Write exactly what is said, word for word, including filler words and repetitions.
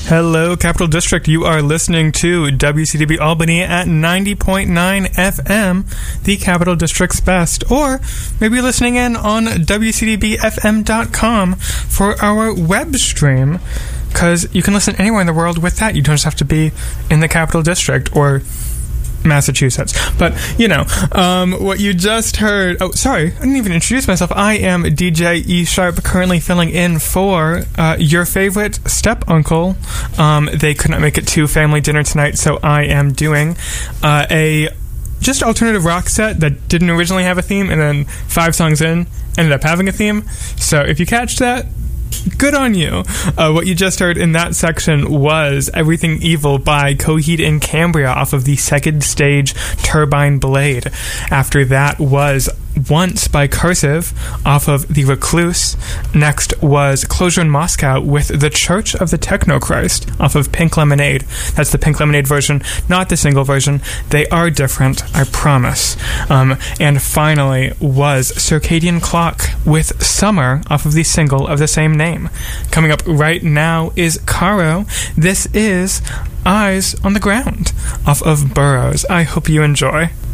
Hello, Capital District. You are listening to W C D B Albany at ninety point nine F M, the Capital District's best. Or maybe you're listening in on W C D B F M dot com for our web stream, because you can listen anywhere in the world with that. You don't just have to be in the Capital District or Massachusetts. But, you know, um, what you just heard... Oh, sorry, I didn't even introduce myself. I am D J E Sharp, currently filling in for uh, your favorite step-uncle. Um, they could not make it to family dinner tonight, so I am doing uh, a just alternative rock set that didn't originally have a theme, and then five songs in, ended up having a theme. So if you catch that, good on you. Uh, what you just heard in that section was Everything Evil by Coheed and Cambria off of the second stage Turbine Blade. After that was Once by Cursive off of The Recluse. Next was Closure in Moscow with The Church of the Technochrist off of Pink Lemonade. That's the Pink Lemonade version, not the single version. They are different, I promise. Um, and finally was Circadian Clock with Summer off of the single of the same name. Coming up right now is Caro. This is Eyes on the Ground off of Burroughs. I hope you enjoy.